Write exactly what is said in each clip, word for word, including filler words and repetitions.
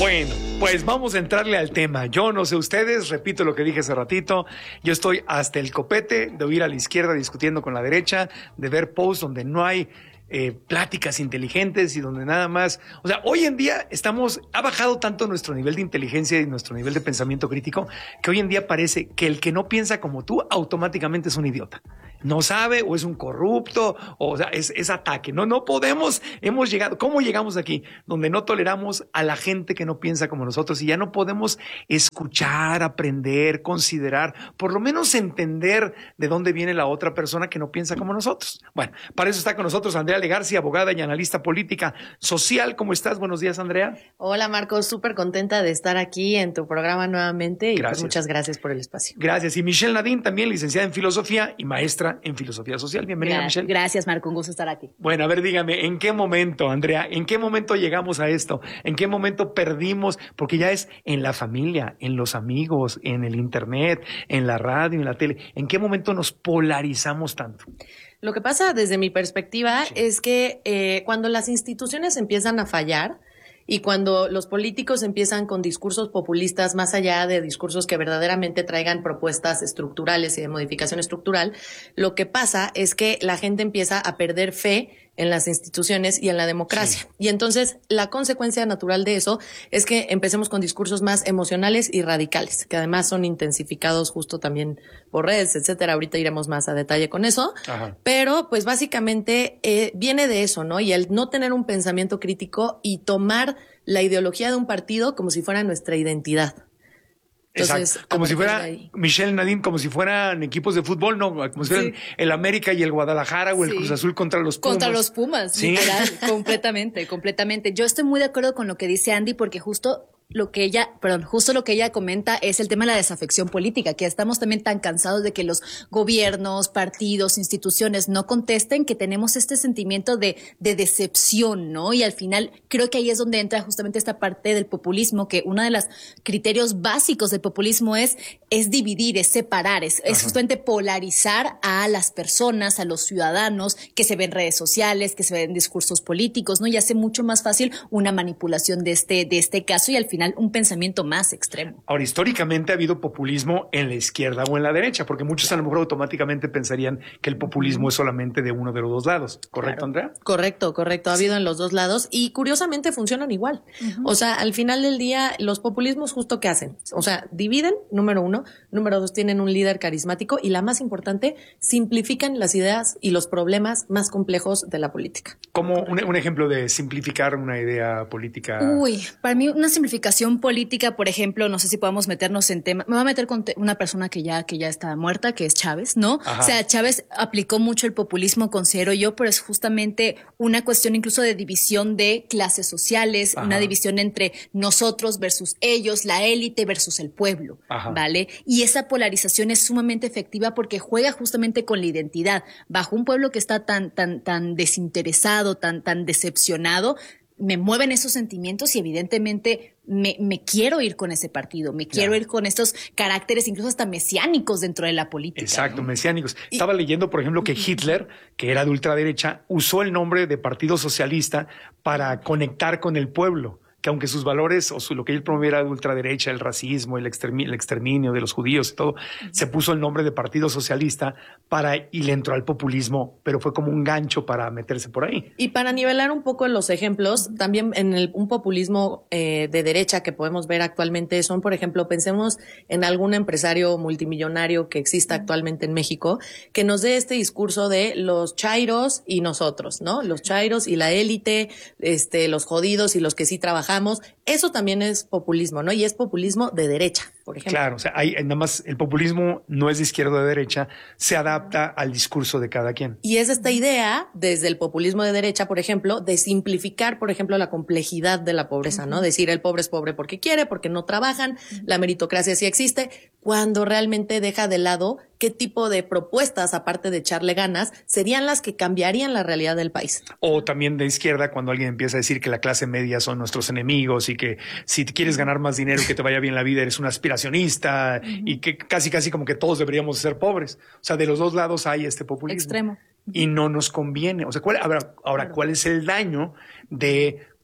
Bueno, pues vamos a entrarle al tema. Yo no sé ustedes, repito lo que dije hace ratito, yo estoy hasta el copete de oír a la izquierda discutiendo con la derecha, de ver posts donde no hay eh, pláticas inteligentes y donde nada más... O sea, hoy en día estamos... Ha bajado tanto nuestro nivel de inteligencia y nuestro nivel de pensamiento crítico que hoy en día parece que el que no piensa como tú automáticamente es un idiota. No sabe o es un corrupto, o, o sea, es, es ataque. No, no podemos, hemos llegado, ¿cómo llegamos aquí? Donde no toleramos a la gente que no piensa como nosotros y ya no podemos escuchar, aprender, considerar, por lo menos entender de dónde viene la otra persona que no piensa como nosotros. Bueno, para eso está con nosotros Andrea Legarci, abogada y analista política social. ¿Cómo estás? Buenos días, Andrea. Hola, Marcos, súper contenta de estar aquí en tu programa nuevamente y pues muchas gracias por el espacio. Gracias. Y Michelle Nadine, también licenciada en filosofía y maestra en filosofía social. Bienvenida, Gra Michelle. Gracias, Marco, un gusto estar aquí. Bueno, a ver, dígame, ¿en qué momento, Andrea, en qué momento llegamos a esto? ¿En qué momento perdimos? Porque ya es en la familia, en los amigos, en el internet, en la radio, en la tele. ¿En qué momento nos polarizamos tanto? Lo que pasa desde mi perspectiva sí. es que eh, cuando las instituciones empiezan a fallar, y cuando los políticos empiezan con discursos populistas más allá de discursos que verdaderamente traigan propuestas estructurales y de modificación estructural, lo que pasa es que la gente empieza a perder fe en las instituciones y en la democracia. Sí. Y entonces la consecuencia natural de eso es que empecemos con discursos más emocionales y radicales, que además son intensificados justo también por redes, etcétera. Ahorita iremos más a detalle con eso. Ajá. Pero pues básicamente eh, viene de eso, ¿no? Y el no tener un pensamiento crítico y tomar la ideología de un partido como si fuera nuestra identidad. Entonces, exacto, como si fuera Michelle Nadine, como si fueran equipos de fútbol, no, como si fueran sí. el América y el Guadalajara o el sí. Cruz Azul contra los Pumas. Contra los Pumas, sí. literal, completamente, completamente. Yo estoy muy de acuerdo con lo que dice Andy porque justo lo que ella, perdón, justo lo que ella comenta es el tema de la desafección política, que estamos también tan cansados de que los gobiernos, partidos, instituciones no contesten, que tenemos este sentimiento de, de decepción, ¿no? Y al final creo que ahí es donde entra justamente esta parte del populismo, que uno de los criterios básicos del populismo es, es dividir, es separar, es, es justamente polarizar a las personas, a los ciudadanos, que se ven en redes sociales, que se ven en discursos políticos, ¿no? Y hace mucho más fácil una manipulación de este, de este caso y al final un pensamiento más extremo. Ahora, históricamente ha habido populismo en la izquierda o en la derecha, porque muchos a lo mejor automáticamente pensarían que el populismo es solamente de uno de los dos lados. ¿Correcto, claro. Andrea? Correcto, correcto. Ha habido en los dos lados y curiosamente funcionan igual. Uh-huh. O sea, al final del día, los populismos justo ¿qué hacen? O sea, dividen, número uno. Número dos, tienen un líder carismático y la más importante, simplifican las ideas y los problemas más complejos de la política. Como un, un ejemplo de simplificar una idea política. Uy, para mí una simplificación política, por ejemplo, no sé si podamos meternos en tema, me voy a meter con una persona que ya, que ya está muerta, que es Chávez, ¿no? Ajá. O sea, Chávez aplicó mucho el populismo, considero yo, pero es justamente una cuestión incluso de división de clases sociales, Ajá. una división entre nosotros versus ellos, la élite versus el pueblo, Ajá. ¿vale? Y esa polarización es sumamente efectiva porque juega justamente con la identidad. Bajo un pueblo que está tan, tan, tan desinteresado, tan, tan decepcionado, me mueven esos sentimientos y evidentemente me, me quiero ir con ese partido, me quiero claro. ir con estos caracteres incluso hasta mesiánicos dentro de la política. Exacto, ¿no? mesiánicos. Y, Estaba leyendo, por ejemplo, que Hitler, que era de ultraderecha, usó el nombre de Partido Socialista para conectar con el pueblo, que aunque sus valores o su, lo que él promovía era de ultraderecha, el racismo, el exterminio, el exterminio de los judíos y todo, uh-huh. se puso el nombre de Partido Socialista para, y le entró al populismo, pero fue como un gancho para meterse por ahí. Y para nivelar un poco los ejemplos, también en el, un populismo eh, de derecha que podemos ver actualmente son, por ejemplo, pensemos en algún empresario multimillonario que exista actualmente en México, que nos dé este discurso de los chairos y nosotros, ¿no? Los chairos y la élite, este, los jodidos y los que sí trabajan. Eso también es populismo, ¿no? Y es populismo de derecha, por ejemplo. Claro, o sea, hay, nada más el populismo no es de izquierda o de derecha, se adapta al discurso de cada quien. Y es esta idea, desde el populismo de derecha, por ejemplo, de simplificar, por ejemplo, la complejidad de la pobreza, ¿no? Decir el pobre es pobre porque quiere, porque no trabajan, la meritocracia sí existe, cuando realmente deja de lado qué tipo de propuestas, aparte de echarle ganas, serían las que cambiarían la realidad del país. O también de izquierda, cuando alguien empieza a decir que la clase media son nuestros enemigos y que si quieres ganar más dinero y que te vaya bien la vida, eres un aspiracionista uh-huh. y que casi, casi como que todos deberíamos ser pobres. O sea, de los dos lados hay este populismo. Extremo. Y no nos conviene. O sea, ¿cuál, ahora, ahora claro. ¿cuál es el daño de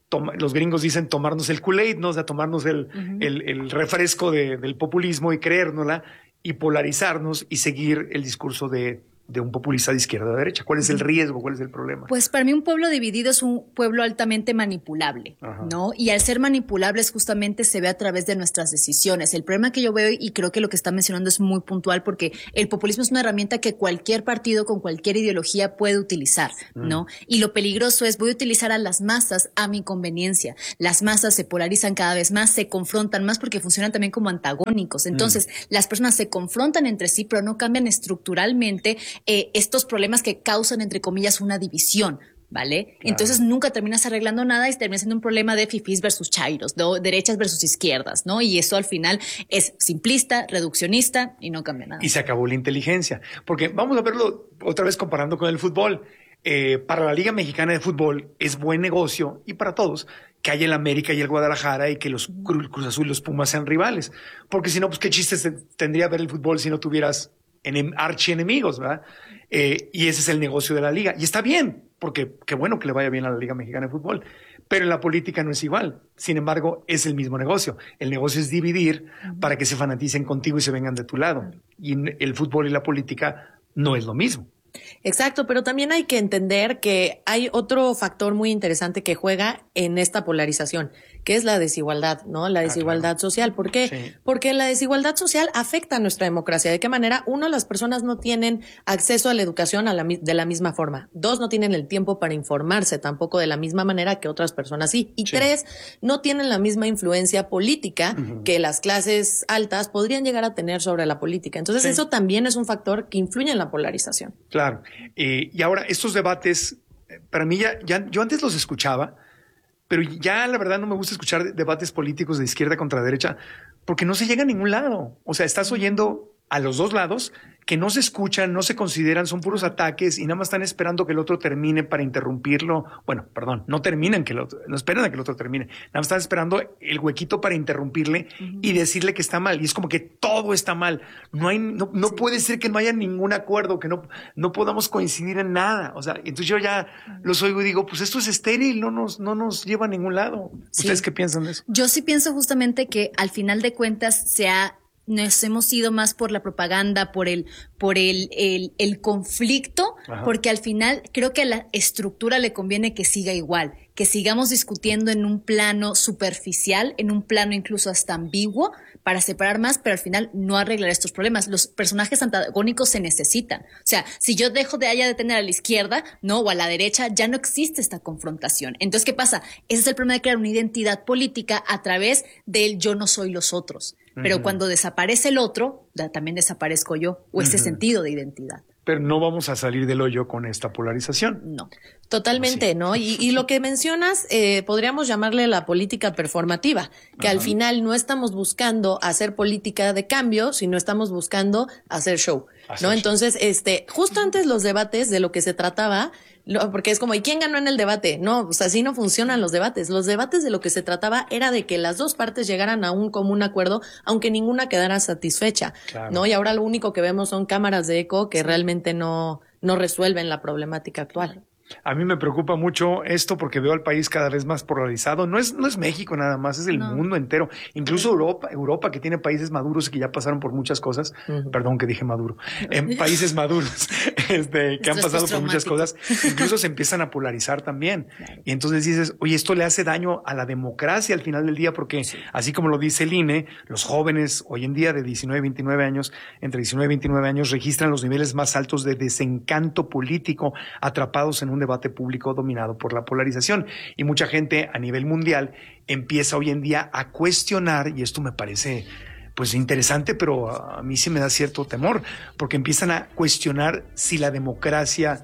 toma, los gringos dicen tomarnos el Kool-Aid, ¿no? O sea, tomarnos el, uh-huh. el, el refresco de, del populismo y creérnosla y polarizarnos y seguir el discurso de, de un populista de izquierda a derecha. ¿Cuál es el riesgo? ¿Cuál es el problema? Pues para mí un pueblo dividido es un pueblo altamente manipulable, Ajá. ¿no? Y al ser manipulables justamente se ve a través de nuestras decisiones. El problema que yo veo, y creo que lo que está mencionando es muy puntual, porque el populismo es una herramienta que cualquier partido con cualquier ideología puede utilizar, ¿no? Mm. Y lo peligroso es, voy a utilizar a las masas a mi conveniencia. Las masas se polarizan cada vez más, se confrontan más porque funcionan también como antagónicos. Entonces, mm. las personas se confrontan entre sí, pero no cambian estructuralmente Eh, estos problemas que causan, entre comillas, una división, ¿vale? Claro. Entonces nunca terminas arreglando nada y termina siendo un problema de fifís versus chairos, ¿no? Derechas versus izquierdas, ¿no? Y eso al final es simplista, reduccionista y no cambia nada. Y se acabó la inteligencia. Porque vamos a verlo otra vez comparando con el fútbol. Eh, para la Liga Mexicana de Fútbol es buen negocio, y para todos, que haya el América y el Guadalajara y que los Cruz Azul y los Pumas sean rivales. Porque si no, pues qué chiste tendría ver el fútbol si no tuvieras en archienemigos, ¿verdad? Eh, y ese es el negocio de la liga. Y está bien, porque qué bueno que le vaya bien a la Liga Mexicana de Fútbol. Pero en la política no es igual. Sin embargo, es el mismo negocio. El negocio es dividir uh-huh. para que se fanaticen contigo y se vengan de tu lado. Y el fútbol y la política no es lo mismo. Exacto, pero también hay que entender que hay otro factor muy interesante que juega en esta polarización, que es la desigualdad, ¿no? La desigualdad ah, claro. social. ¿Por qué? Sí. Porque la desigualdad social afecta a nuestra democracia. ¿De qué manera? Uno, las personas no tienen acceso a la educación a la, de la misma forma. Dos, no tienen el tiempo para informarse tampoco de la misma manera que otras personas sí. Y sí. tres, no tienen la misma influencia política uh-huh. que las clases altas podrían llegar a tener sobre la política. Entonces, sí. eso también es un factor que influye en la polarización. Claro. Eh, y ahora, estos debates, para mí ya, ya, yo antes los escuchaba, pero ya la verdad no me gusta escuchar debates políticos de izquierda contra derecha, porque no se llega a ningún lado. O sea, estás oyendo a los dos lados que no se escuchan, no se consideran, son puros ataques y nada más están esperando que el otro termine para interrumpirlo. Bueno, perdón, no terminan que el otro, no esperan a que el otro termine. Nada más están esperando el huequito para interrumpirle uh-huh. y decirle que está mal. Y es como que todo está mal. No hay, no, no sí. puede ser que no haya ningún acuerdo, que no, no podamos coincidir en nada. O sea, entonces yo ya uh-huh. los oigo y digo, pues esto es estéril, no nos, no nos lleva a ningún lado. Sí. ¿Ustedes qué piensan de eso? Yo sí pienso justamente que al final de cuentas se ha nos hemos ido más por la propaganda, por el, por el, el, el conflicto, Ajá. porque al final creo que a la estructura le conviene que siga igual, que sigamos discutiendo en un plano superficial, en un plano incluso hasta ambiguo, para separar más, pero al final no arreglar estos problemas. Los personajes antagónicos se necesitan. O sea, si yo dejo de allá de tener a la izquierda, no, o a la derecha, ya no existe esta confrontación. Entonces, ¿qué pasa? Ese es el problema de crear una identidad política a través del yo no soy los otros. Pero uh-huh. cuando desaparece el otro, también desaparezco yo, o ese uh-huh. sentido de identidad. Pero no vamos a salir del hoyo con esta polarización. No. Totalmente, ¿no? Y, y lo que mencionas, eh, podríamos llamarle la política performativa, que Ajá. al final no estamos buscando hacer política de cambio, sino estamos buscando hacer show, hacer ¿no? Show. Entonces, este, justo antes los debates de lo que se trataba, lo, porque es como, ¿y quién ganó en el debate? No, pues así no funcionan los debates. Los debates de lo que se trataba era de que las dos partes llegaran a un común acuerdo, aunque ninguna quedara satisfecha, claro. ¿no? Y ahora lo único que vemos son cámaras de eco que sí. realmente no, no resuelven la problemática actual. A mí me preocupa mucho esto porque veo al país cada vez más polarizado. No es, no es México nada más, es el no. mundo entero. Incluso Europa, Europa, que tiene países maduros y que ya pasaron por muchas cosas. Uh-huh. Perdón que dije maduro. En países maduros este, que han pasado por muchas cosas. Incluso se empiezan a polarizar también. Claro. Y entonces dices, oye, esto le hace daño a la democracia al final del día porque sí. así como lo dice el I N E, los jóvenes hoy en día de diecinueve, veintinueve años, entre diecinueve y veintinueve años, registran los niveles más altos de desencanto político atrapados en un debate público dominado por la polarización. Y mucha gente a nivel mundial empieza hoy en día a cuestionar, y esto me parece pues interesante, pero a mí sí me da cierto temor, porque empiezan a cuestionar si la democracia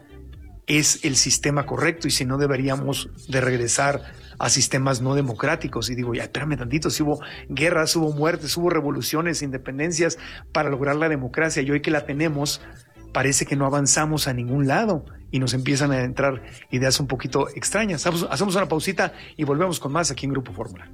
es el sistema correcto y si no deberíamos de regresar a sistemas no democráticos. Y digo, ya, espérame tantito, si hubo guerras, hubo muertes, hubo revoluciones, independencias para lograr la democracia, y hoy que la tenemos, parece que no avanzamos a ningún lado y nos empiezan a entrar ideas un poquito extrañas. Hacemos una pausita y volvemos con más aquí en Grupo Fórmula.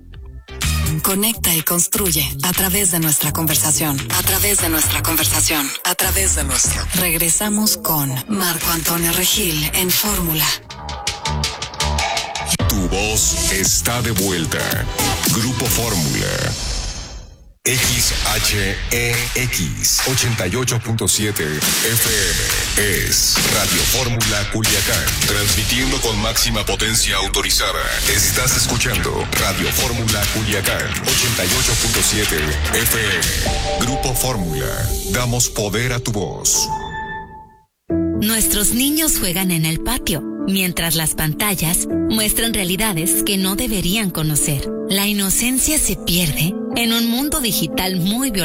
Conecta y construye a través de nuestra conversación, a través de nuestra conversación, a través de nuestra. Regresamos con Marco Antonio Regil en Fórmula. Tu voz está de vuelta. Grupo Fórmula. X H E X ochenta y ocho punto siete F M es Radio Fórmula Culiacán, transmitiendo con máxima potencia autorizada. Estás escuchando Radio Fórmula Culiacán ochenta y ocho punto siete F M. Grupo Fórmula, damos poder a tu voz. Nuestros niños juegan en el patio, mientras las pantallas muestran realidades que no deberían conocer. La inocencia se pierde en un mundo digital muy violento.